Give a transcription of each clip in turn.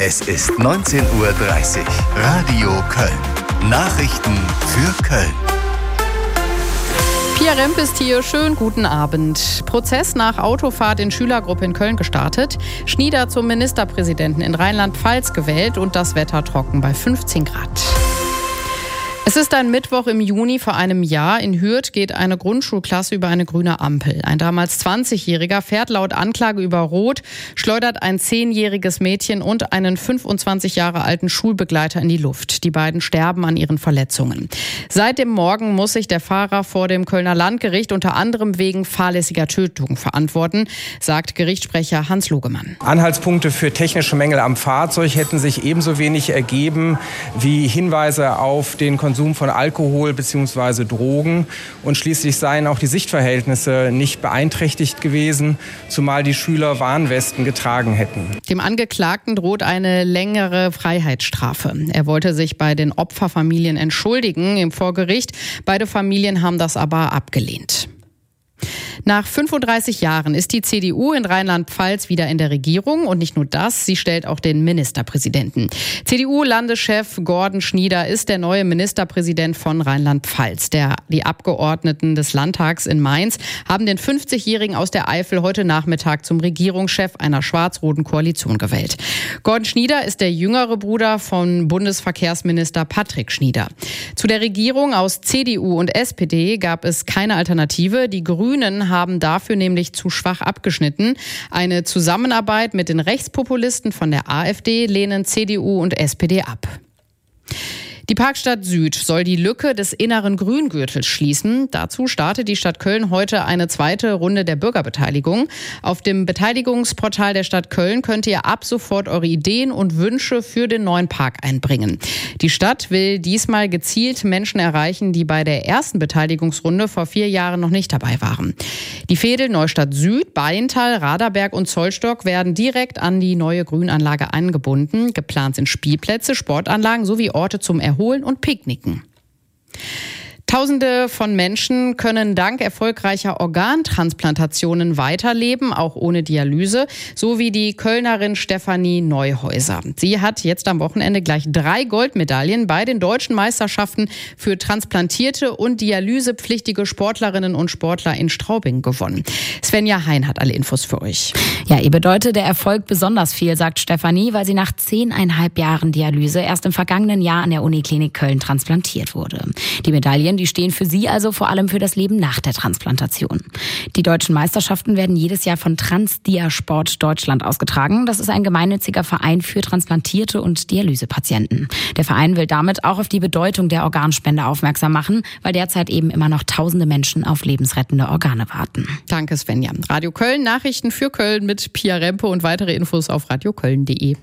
Es ist 19:30 Uhr. Radio Köln. Nachrichten für Köln. Pia Remp ist hier. Schönen guten Abend. Prozess nach Autofahrt in Schülergruppe in Köln gestartet. Schnieder zum Ministerpräsidenten in Rheinland-Pfalz gewählt und das Wetter trocken bei 15 Grad. Es ist ein Mittwoch im Juni vor einem Jahr. In Hürth geht eine Grundschulklasse über eine grüne Ampel. Ein damals 20-Jähriger fährt laut Anklage über Rot, schleudert ein 10-jähriges Mädchen und einen 25 Jahre alten Schulbegleiter in die Luft. Die beiden sterben an ihren Verletzungen. Seit dem Morgen muss sich der Fahrer vor dem Kölner Landgericht unter anderem wegen fahrlässiger Tötung verantworten, sagt Gerichtssprecher Hans Logemann. Anhaltspunkte für technische Mängel am Fahrzeug hätten sich ebenso wenig ergeben wie Hinweise auf den Konsum von Alkohol bzw. Drogen, und schließlich seien auch die Sichtverhältnisse nicht beeinträchtigt gewesen, zumal die Schüler Warnwesten getragen hätten. Dem Angeklagten droht eine längere Freiheitsstrafe. Er wollte sich bei den Opferfamilien entschuldigen im Vorgericht. Beide Familien haben das aber abgelehnt. Nach 35 Jahren ist die CDU in Rheinland-Pfalz wieder in der Regierung. Und nicht nur das, sie stellt auch den Ministerpräsidenten. CDU-Landeschef Gordon Schnieder ist der neue Ministerpräsident von Rheinland-Pfalz. Die Abgeordneten des Landtags in Mainz haben den 50-Jährigen aus der Eifel heute Nachmittag zum Regierungschef einer schwarz-roten Koalition gewählt. Gordon Schnieder ist der jüngere Bruder von Bundesverkehrsminister Patrick Schnieder. Zu der Regierung aus CDU und SPD gab es keine Alternative. Die Grünen haben dafür nämlich zu schwach abgeschnitten. Eine Zusammenarbeit mit den Rechtspopulisten von der AfD lehnen CDU und SPD ab. Die Parkstadt Süd soll die Lücke des inneren Grüngürtels schließen. Dazu startet die Stadt Köln heute eine zweite Runde der Bürgerbeteiligung. Auf dem Beteiligungsportal der Stadt Köln könnt ihr ab sofort eure Ideen und Wünsche für den neuen Park einbringen. Die Stadt will diesmal gezielt Menschen erreichen, die bei der ersten Beteiligungsrunde vor 4 Jahren noch nicht dabei waren. Die Veedel, Neustadt Süd, Bayenthal, Raderberg und Zollstock werden direkt an die neue Grünanlage angebunden. Geplant sind Spielplätze, Sportanlagen sowie Orte zum Erholen und Picknicken. Tausende von Menschen können dank erfolgreicher Organtransplantationen weiterleben, auch ohne Dialyse, so wie die Kölnerin Stefanie Neuhäuser. Sie hat jetzt am Wochenende gleich 3 Goldmedaillen bei den deutschen Meisterschaften für transplantierte und dialysepflichtige Sportlerinnen und Sportler in Straubing gewonnen. Svenja Hein hat alle Infos für euch. Ja, ihr bedeutet der Erfolg besonders viel, sagt Stefanie, weil sie nach 10,5 Jahren Dialyse erst im vergangenen Jahr an der Uniklinik Köln transplantiert wurde. Die Medaillen, die stehen für sie also vor allem für das Leben nach der Transplantation. Die deutschen Meisterschaften werden jedes Jahr von Transdiasport Deutschland ausgetragen. Das ist ein gemeinnütziger Verein für transplantierte und Dialysepatienten. Der Verein will damit auch auf die Bedeutung der Organspende aufmerksam machen, weil derzeit eben immer noch tausende Menschen auf lebensrettende Organe warten. Danke, Svenja. Radio Köln, Nachrichten für Köln mit Pia Rempe und weitere Infos auf radioköln.de.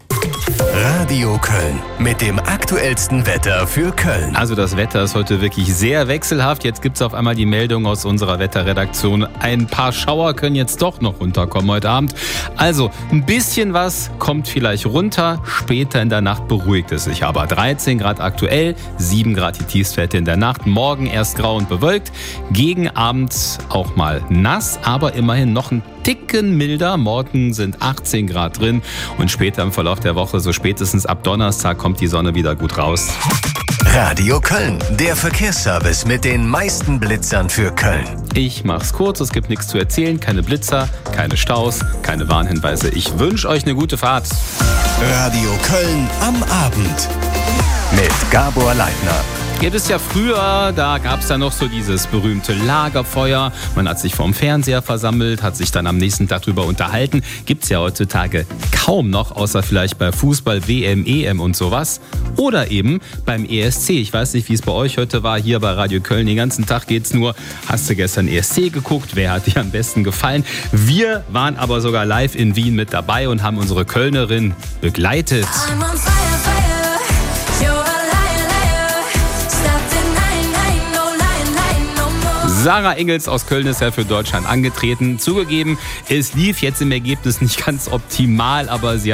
Radio Köln mit dem aktuellsten Wetter für Köln. Also das Wetter ist heute wirklich sehr wechselhaft. Jetzt gibt es auf einmal die Meldung aus unserer Wetterredaktion. Ein paar Schauer können jetzt doch noch runterkommen heute Abend. Also ein bisschen was kommt vielleicht runter. Später in der Nacht beruhigt es sich aber. 13 Grad aktuell, 7 Grad die Tiefstwerte in der Nacht. Morgen erst grau und bewölkt. Gegen Abend auch mal nass, aber immerhin noch ein Ticken milder. Morgen sind 18 Grad drin und später im Verlauf der Woche, so spätestens ab Donnerstag, kommt die Sonne wieder gut raus. Radio Köln, der Verkehrsservice mit den meisten Blitzern für Köln. Ich mach's kurz, es gibt nichts zu erzählen. Keine Blitzer, keine Staus, keine Warnhinweise. Ich wünsche euch eine gute Fahrt. Radio Köln am Abend mit Gabor Leitner. Gibt es ja früher, da gab es ja noch so dieses berühmte Lagerfeuer. Man hat sich vorm Fernseher versammelt, hat sich dann am nächsten Tag drüber unterhalten. Gibt es ja heutzutage kaum noch, außer vielleicht bei Fußball, WM, EM und sowas. Oder eben beim ESC. Ich weiß nicht, wie es bei euch heute war, hier bei Radio Köln. Den ganzen Tag geht's nur, hast du gestern ESC geguckt? Wer hat dir am besten gefallen? Wir waren aber sogar live in Wien mit dabei und haben unsere Kölnerin begleitet. Sarah Engels aus Köln ist ja für Deutschland angetreten. Zugegeben, es lief jetzt im Ergebnis nicht ganz optimal, aber sie